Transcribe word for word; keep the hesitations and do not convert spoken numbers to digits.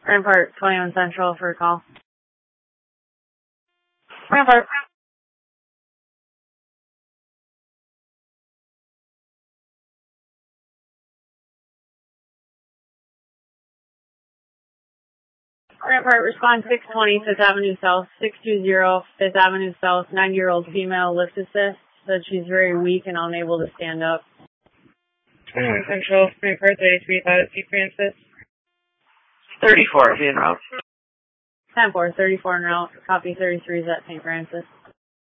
Rampart, twenty-one Central for a call. Rampart. Rampart, respond six twenty Fifth Avenue South, six two zero Fifth Avenue South, nine-year-old female lift assist, said she's very weak and unable to stand up. twenty-one Central, Rampart, thirty-three, Saint Francis. thirty-four, is en route. ten four, thirty-four en route, copy thirty-three is at Saint Francis.